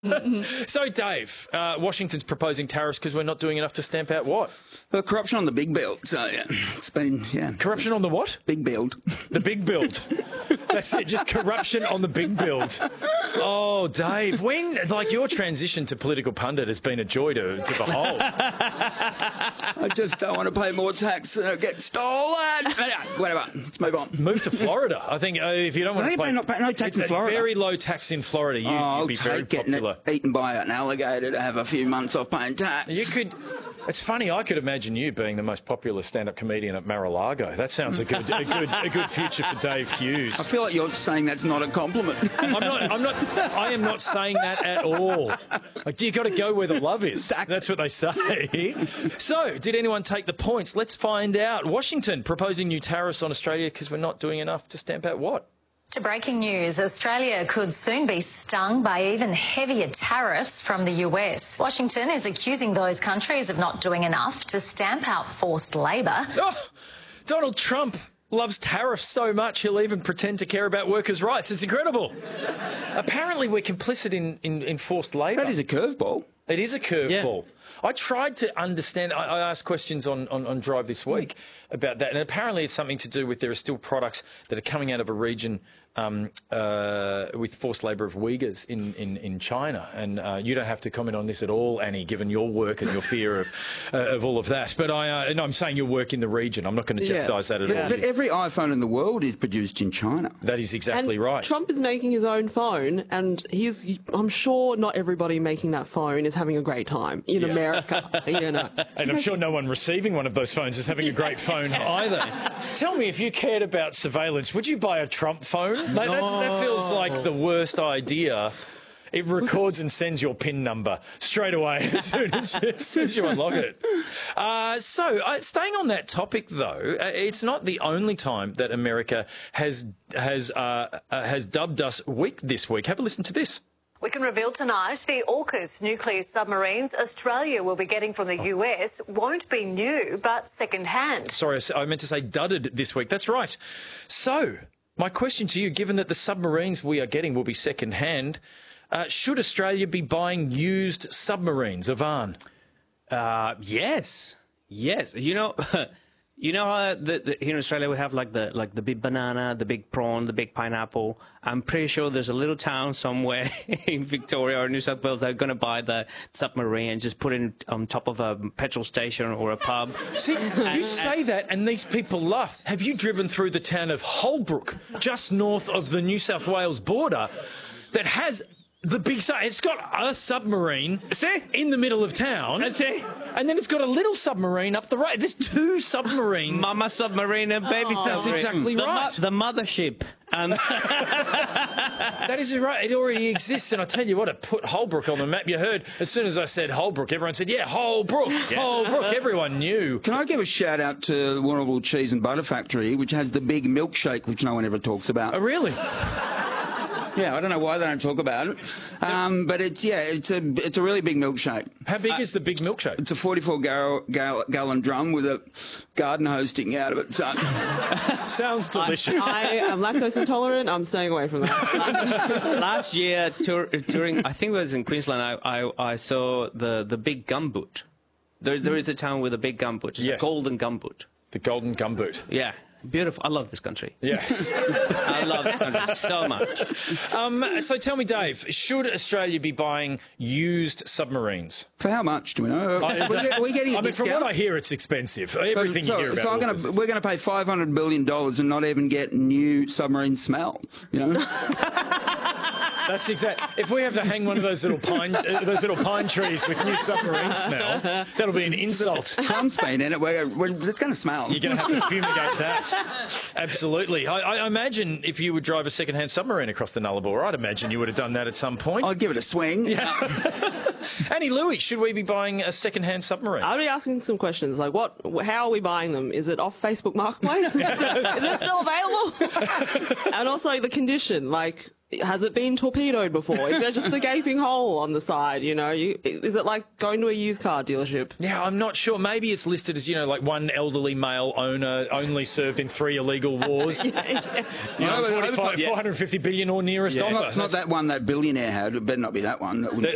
So, Dave, Washington's proposing tariffs because we're not doing enough to stamp out what? Well, corruption on the big build. So, yeah, it's been, Corruption on the what? Big build. The big build. That's it, just corruption on the big build. Oh, Dave, when, your transition to political pundit has been a joy to behold. I just don't want to pay more tax and it'll get stolen. Whatever, let's move on. Move to Florida. I think if you don't want to pay... No tax in Florida. Very low tax in Florida. You'd be very popular. Eaten by an alligator to have a few months off paying tax. You could... It's funny. I could imagine you being the most popular stand-up comedian at Mar-a-Lago. That sounds a good future for Dave Hughes. I feel like you're saying that's not a compliment. I am not saying that at all. You got to go where the love is. That's what they say. So, did anyone take the points? Let's find out. Washington proposing new tariffs on Australia because we're not doing enough to stamp out what? To breaking news, Australia could soon be stung by even heavier tariffs from the US. Washington is accusing those countries of not doing enough to stamp out forced labour. Oh, Donald Trump loves tariffs so much he'll even pretend to care about workers' rights. It's incredible. Apparently we're complicit in forced labour. That is a curveball. It is a curveball. Yeah. I tried to understand. I asked questions on Drive this week about that, and apparently it's something to do with there are still products that are coming out of a region with forced labour of Uyghurs in China. And you don't have to comment on this at all, Annie, given your work and your fear of all of that. But I'm saying your work in the region. I'm not going to jeopardise that at all. But every iPhone in the world is produced in China. That is exactly right. Trump is making his own phone, and I'm sure not everybody making that phone is having a great time in America. And I'm sure no one receiving one of those phones is having a great phone either. Tell me, if you cared about surveillance, would you buy a Trump phone? That feels like the worst idea. It records and sends your PIN number straight away as soon as you unlock it. Staying on that topic, though, it's not the only time that America has dubbed us weak this week. Have a listen to this. We can reveal tonight the AUKUS nuclear submarines Australia will be getting from the US won't be new, but second-hand. Sorry, I meant to say dudded this week. That's right. So, my question to you, given that the submarines we are getting will be second-hand, should Australia be buying used submarines, Ivan? Yes. You know how here in Australia we have like the big banana, the big prawn, the big pineapple. I'm pretty sure there's a little town somewhere in Victoria or New South Wales that are going to buy the submarine and just put it on top of a petrol station or a pub. See, you say that and these people laugh. Have you driven through the town of Holbrook, just north of the New South Wales border, that has... it's got a submarine in the middle of town. And then it's got a little submarine up the road. There's two submarines. Mama submarine and baby submarine. That's exactly right. The mothership. That is right. It already exists. And I tell you what, it put Holbrook on the map. You heard, as soon as I said Holbrook, everyone said, yeah, Holbrook, Holbrook. Everyone knew. Can I give a shout out to Warrnambool Cheese and Butter Factory, which has the big milkshake, which no one ever talks about. Oh, really? Yeah, I don't know why they don't talk about it, but it's a really big milkshake. How big is the big milkshake? It's a 44-gallon drum with a garden hose sticking out of it. So. Sounds delicious. I am lactose intolerant. I'm staying away from that. Last year, touring, I think it was in Queensland, I saw the big gumboot. There is a town with a big gumboot. It's a golden gumboot. The golden gumboot. Yeah. Beautiful. I love this country. Yes. I love this country so much. So tell me, Dave, should Australia be buying used submarines? For how much, do we know? Are we getting a discount? From what I hear, it's expensive. Everything you hear about we're going to pay $500 billion and not even get new submarine smell, you know? That's exact. If we have to hang one of those little pine trees with new submarine smell, that'll be an insult. Trump's been in it. It's going to smell. You're going to have to fumigate that. Absolutely. I imagine if you would drive a second-hand submarine across the Nullarbor, I'd imagine you would have done that at some point. I'd give it a swing. Yeah. Annie Louie, should we be buying a second-hand submarine? I'll be asking some questions like, how are we buying them? Is it off Facebook Marketplace? Is it still available? And also the condition, like, has it been torpedoed before? Is there just a gaping hole on the side, you know? Is it like going to a used car dealership? Yeah, I'm not sure. Maybe it's listed as, like one elderly male owner only served in 3 illegal wars. 450 billion or nearest offer. It's not that one that billionaire had. It better not be that one.